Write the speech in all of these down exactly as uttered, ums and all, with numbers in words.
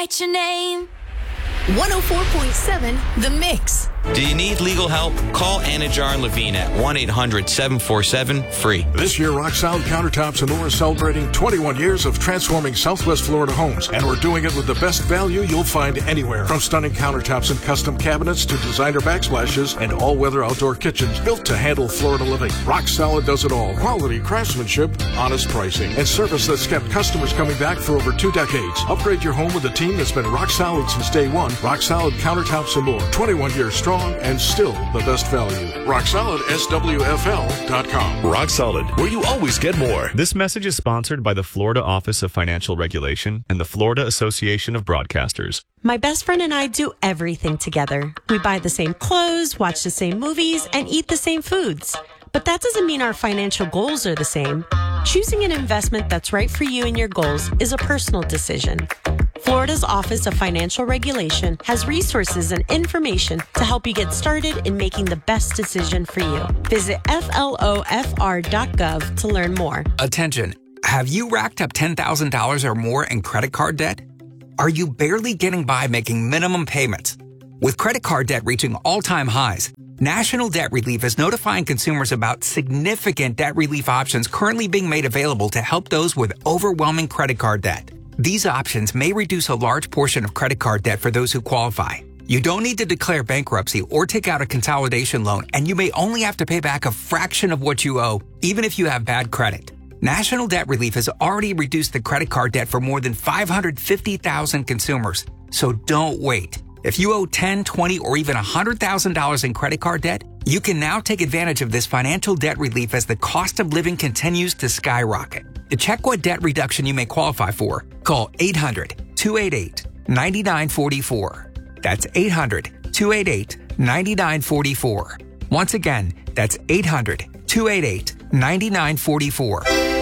write your name. one oh four point seven The Mix. Do you need legal help? Call Anajar and Levine at one eight hundred seven four seven free. This year, Rock Solid Countertops and More is celebrating twenty-one years of transforming Southwest Florida homes, and we're doing it with the best value you'll find anywhere. From stunning countertops and custom cabinets to designer backsplashes and all-weather outdoor kitchens built to handle Florida living. Rock Solid does it all. Quality craftsmanship, honest pricing, and service that's kept customers coming back for over two decades. Upgrade your home with a team that's been rock solid since day one. Rock Solid Countertops and More. twenty-one years strong and still the best value. Rock Solid S W F L dot com. Rock Solid, where you always get more. This message is sponsored by the Florida Office of Financial Regulation and the Florida Association of Broadcasters. My best friend and I do everything together. We buy the same clothes, watch the same movies, and eat the same foods. But that doesn't mean our financial goals are the same. Choosing an investment that's right for you and your goals is a personal decision. Florida's Office of Financial Regulation has resources and information to help you get started in making the best decision for you. Visit F L O F R dot gov to learn more. Attention. Have you racked up ten thousand dollars or more in credit card debt? Are you barely getting by making minimum payments? With credit card debt reaching all-time highs, National Debt Relief is notifying consumers about significant debt relief options currently being made available to help those with overwhelming credit card debt. These options may reduce a large portion of credit card debt for those who qualify. You don't need to declare bankruptcy or take out a consolidation loan, and you may only have to pay back a fraction of what you owe, even if you have bad credit. National Debt Relief has already reduced the credit card debt for more than five hundred fifty thousand consumers, so don't wait. If you owe ten thousand dollars, twenty thousand dollars, or even one hundred thousand dollars in credit card debt, you can now take advantage of this financial debt relief as the cost of living continues to skyrocket. To check what debt reduction you may qualify for, call eight hundred, two eight eight, nine nine four four. That's eight hundred, two eight eight, nine nine four four. Once again, that's eight hundred, two eight eight, nine nine four four.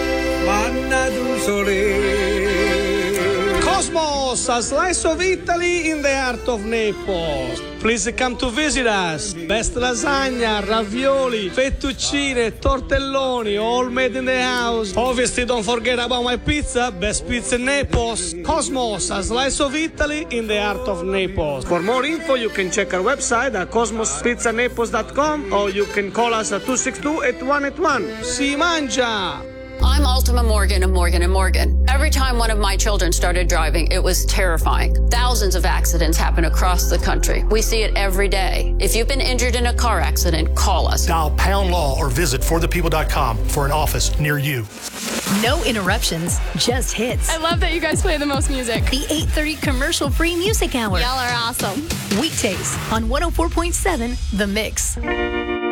Cosmos, a slice of Italy in the heart of Naples. Please come to visit us. Best lasagna, ravioli, fettuccine, tortelloni, all made in the house. Obviously, don't forget about my pizza. Best pizza in Naples. Cosmos, a slice of Italy in the heart of Naples. For more info, you can check our website at cosmos pizza naples dot com or you can call us at two six two, eight one eight one. Si mangia! I'm Ultima Morgan of Morgan and Morgan. Every time one of my children started driving, it was terrifying. Thousands of accidents happen across the country. We see it every day. If you've been injured in a car accident, call us. Dial pound law or visit for the people dot com for an office near you. No interruptions, just hits. I love that you guys play the most music. The eight thirty commercial-free music hour. Y'all are awesome. Weekdays on one oh four point seven The Mix.